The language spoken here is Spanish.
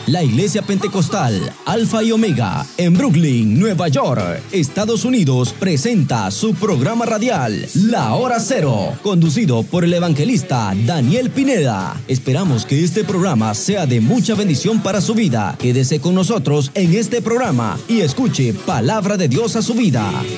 La Iglesia Pentecostal Alfa y Omega en Brooklyn, Nueva York, Estados Unidos presenta su programa radial La Hora Cero, conducido por el evangelista Daniel Pineda. Esperamos que este programa sea de mucha bendición para su vida. Quédese con nosotros en este programa y escuche palabra de Dios a su vida.